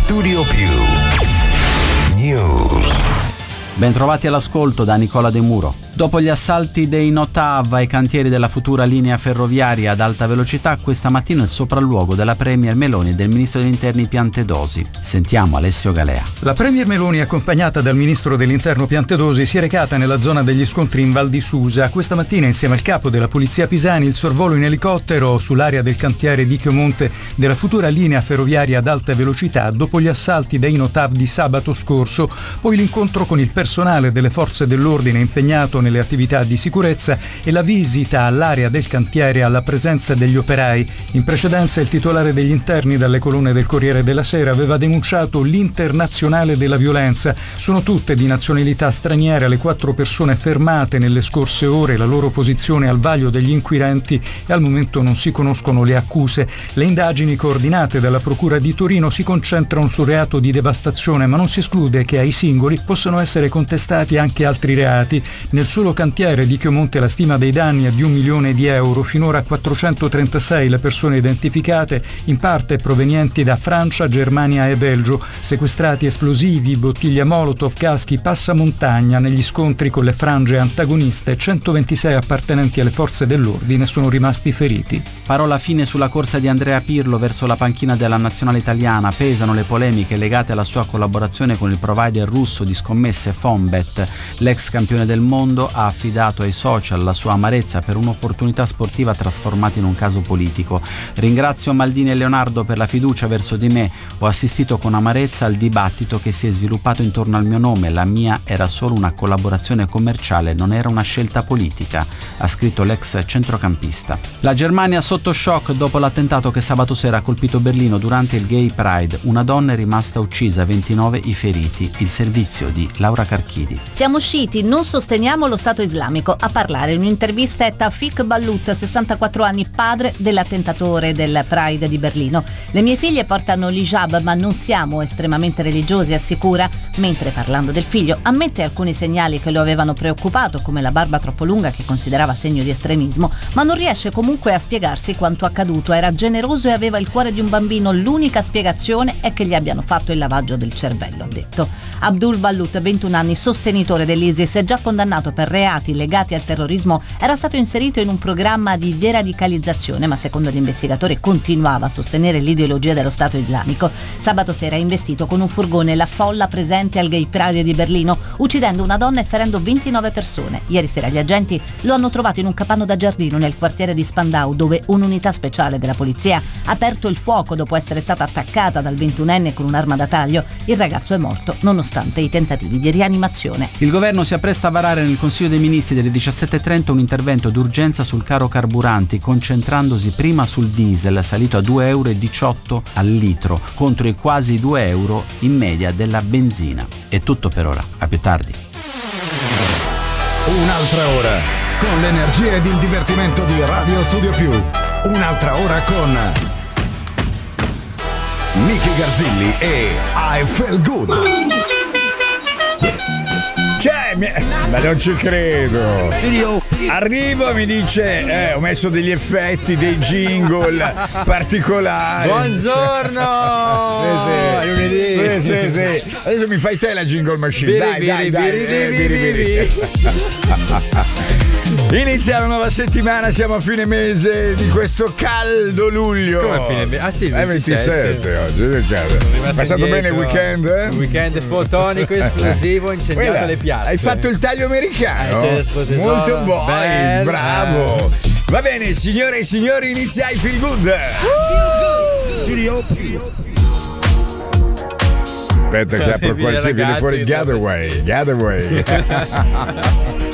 Studio Più News. Bentrovati all'ascolto da Nicola De Muro. Dopo gli assalti dei Notav ai cantieri della futura linea ferroviaria ad alta velocità, questa mattina il sopralluogo della Premier Meloni e del Ministro degli Interni Piantedosi. Sentiamo Alessio Galea. La Premier Meloni, accompagnata dal Ministro dell'Interno Piantedosi, si è recata nella zona degli scontri in Val di Susa. Questa mattina, insieme al capo della Polizia Pisani, il sorvolo in elicottero sull'area del cantiere di Chiomonte della futura linea ferroviaria ad alta velocità dopo gli assalti dei Notav di sabato scorso, poi l'incontro con il personale delle forze dell'ordine impegnato nelle attività di sicurezza e la visita all'area del cantiere alla presenza degli operai. In precedenza il titolare degli interni dalle colonne del Corriere della Sera aveva denunciato l'internazionale della violenza. Sono tutte di nazionalità straniera le 4 persone fermate nelle scorse ore, la loro posizione al vaglio degli inquirenti e al momento non si conoscono le accuse. Le indagini coordinate dalla Procura di Torino si concentrano sul reato di devastazione, ma non si esclude che ai singoli possano essere contestati anche altri reati. Nel solo cantiere di Chiomonte la stima dei danni è di €1 milione. Finora 436 le persone identificate, in parte provenienti da Francia, Germania e Belgio. Sequestrati esplosivi, bottiglie Molotov, caschi, passamontagna. Negli scontri con le frange antagoniste 126 appartenenti alle forze dell'ordine sono rimasti feriti. Parola fine sulla corsa di Andrea Pirlo verso la panchina della nazionale italiana. Pesano le polemiche legate alla sua collaborazione con il provider russo di scommesse Fonbet. L'ex campione del mondo ha affidato ai social la sua amarezza per un'opportunità sportiva trasformata in un caso politico. Ringrazio Maldini e Leonardo per la fiducia verso di me. Ho assistito con amarezza al dibattito che si è sviluppato intorno al mio nome. La mia era solo una collaborazione commerciale, non era una scelta politica, ha scritto l'ex centrocampista. La Germania sotto shock dopo l'attentato che sabato sera ha colpito Berlino durante il Gay Pride. Una donna è rimasta uccisa, 29 i feriti. Il servizio di Laura Carchidi. Siamo usciti, non sosteniamo lo Stato islamico. A parlare in un'intervista è Tafik Ballut, 64 anni, padre dell'attentatore del Pride di Berlino. Le mie figlie portano l'hijab, ma non siamo estremamente religiosi, assicura, mentre parlando del figlio ammette alcuni segnali che lo avevano preoccupato, come la barba troppo lunga che considerava segno di estremismo, ma non riesce comunque a spiegarsi quanto accaduto. Era generoso e aveva il cuore di un bambino. L'unica spiegazione è che gli abbiano fatto il lavaggio del cervello, ha detto. Abdul Ballut, 21 anni, sostenitore dell'ISIS, già condannato per reati legati al terrorismo, era stato inserito in un programma di deradicalizzazione, ma secondo gli investigatori continuava a sostenere l'ideologia dello Stato islamico. Sabato sera ha investito con un furgone la folla presente al Gay Pride di Berlino, uccidendo una donna e ferendo 29 persone. Ieri sera gli agenti lo hanno trovato in un capanno da giardino nel quartiere di Spandau, dove un'unità speciale della polizia ha aperto il fuoco dopo essere stata attaccata dal 21enne con un'arma da taglio. Il ragazzo è morto nonostante i tentativi di rianimazione. Il governo si appresta a varare nel Consiglio dei Ministri delle 17.30 un intervento d'urgenza sul caro carburanti, concentrandosi prima sul diesel, salito a €2,18 al litro, contro i quasi €2 in media della benzina. È tutto per ora, a più tardi. Un'altra ora con l'energia ed il divertimento di Radio Studio Più. Un'altra ora con Miki Garzilli e I Feel Good. Ma non ci credo. Arrivo e mi dice ho messo degli effetti, dei jingle particolari. Buongiorno. Sì. Adesso mi fai te la jingle machine. Dai. Inizia la nuova settimana, siamo a fine mese di questo caldo luglio. Come a fine mese? Ah sì, il 27 oggi. Passato bene il weekend? Un weekend fotonico, esplosivo, incendiato le piazze. Hai fatto il taglio americano? Molto boys, bravo. Va bene, signore e signori, inizia I Feel Good. Aspetta che apro qua, viene fuori Gatherway.